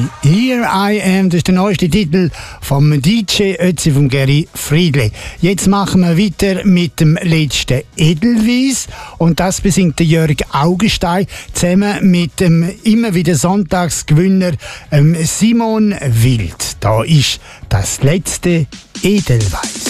Here I Am, das ist der neueste Titel vom DJ Ötzi, vom Gary Friedli. Jetzt machen wir weiter mit dem letzten Edelweiss und das besingt der Jörg Augenstein zusammen mit dem immer wieder Sonntagsgewinner Simon Wild. Da ist das letzte Edelweiss.